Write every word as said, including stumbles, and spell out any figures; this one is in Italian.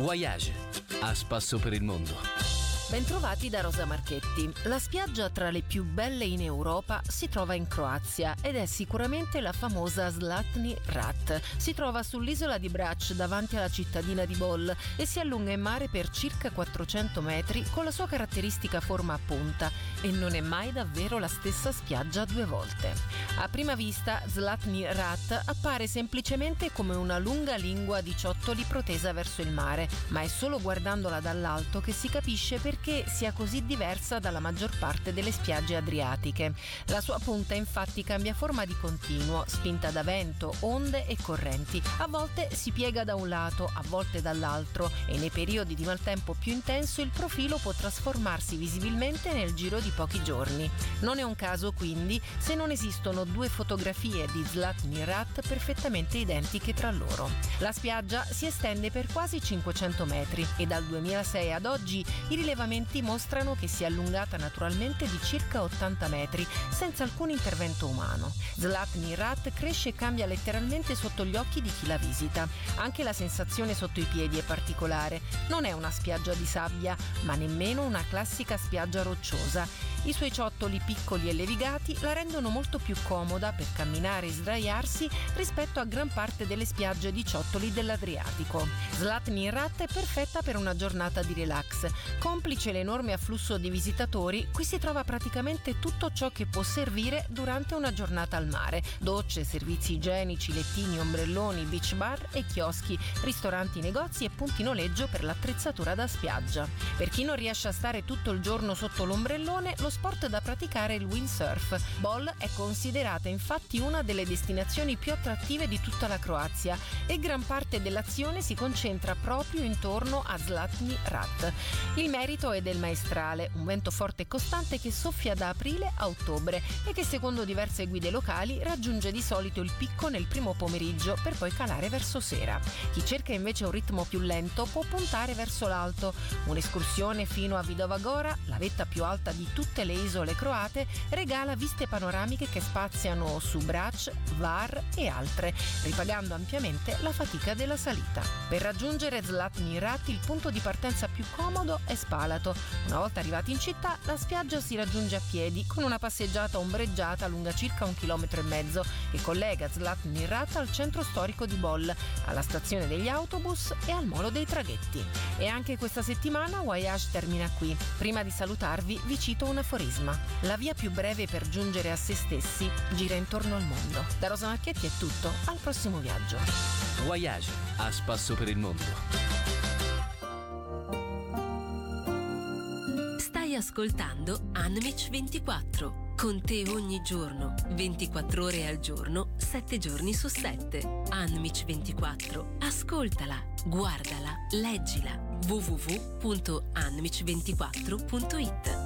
Voyage, a spasso per il mondo. Bentrovati da Rosa Marchetti. La spiaggia tra le più belle in Europa si trova in Croazia ed è sicuramente la famosa Zlatni Rat. Si trova sull'isola di Brač davanti alla cittadina di Bol e si allunga in mare per circa quattrocento metri con la sua caratteristica forma a punta, e non è mai davvero la stessa spiaggia due volte. A prima vista Zlatni Rat appare semplicemente come una lunga lingua di ciottoli protesa verso il mare, ma è solo guardandola dall'alto che si capisce perché che sia così diversa dalla maggior parte delle spiagge adriatiche. La sua punta infatti cambia forma di continuo, spinta da vento, onde e correnti. A volte si piega da un lato, a volte dall'altro, e nei periodi di maltempo più intenso il profilo può trasformarsi visibilmente nel giro di pochi giorni. Non è un caso quindi se non esistono due fotografie di Zlatni Rat perfettamente identiche tra loro. La spiaggia si estende per quasi cinquecento metri e dal duemilasei ad oggi i rilevamenti mostrano che si è allungata naturalmente di circa ottanta metri senza alcun intervento umano. Zlatni Rat cresce e cambia letteralmente sotto gli occhi di chi la visita. Anche la sensazione sotto i piedi è particolare. Non è una spiaggia di sabbia, ma nemmeno una classica spiaggia rocciosa. I suoi ciottoli piccoli e levigati la rendono molto più comoda per camminare e sdraiarsi rispetto a gran parte delle spiagge di ciottoli dell'Adriatico. Zlatni Rat è perfetta per una giornata di relax. Complice l'enorme afflusso di visitatori, qui si trova praticamente tutto ciò che può servire durante una giornata al mare: docce, servizi igienici, lettini, ombrelloni, beach bar e chioschi, ristoranti, negozi e punti noleggio per l'attrezzatura da spiaggia. Per chi non riesce a stare tutto il giorno sotto l'ombrellone, lo sport da praticare è il windsurf. Bol è considerata infatti una delle destinazioni più attrattive di tutta la Croazia e gran parte dell'azione si concentra proprio intorno a Zlatni Rat. Il merito è del maestrale, un vento forte e costante che soffia da aprile a ottobre e che secondo diverse guide locali raggiunge di solito il picco nel primo pomeriggio per poi calare verso sera. Chi cerca invece un ritmo più lento può puntare verso l'alto. Un'escursione fino a Vidova Gora, la vetta più alta di tutte le isole croate, regala viste panoramiche che spaziano su Brač, Hvar e altre, ripagando ampiamente la fatica della salita. Per raggiungere Zlatni Rat il punto di partenza più comodo è Spalato. Una volta arrivati in città, la spiaggia si raggiunge a piedi con una passeggiata ombreggiata lunga circa un chilometro e mezzo che collega Zlatni Rat al centro storico di Bol, alla stazione degli autobus e al molo dei traghetti. E anche questa settimana Voyage termina qui. Prima di salutarvi vi cito un aforisma: la via più breve per giungere a se stessi gira intorno al mondo. Da Rosa Marchetti è tutto, al prossimo viaggio. Voyage, a spasso per il mondo. Stai ascoltando Anmich ventiquattro, con te ogni giorno, ventiquattro ore al giorno, sette giorni su sette. Anmich ventiquattro, ascoltala, guardala, leggila. w w w punto anmich ventiquattro punto it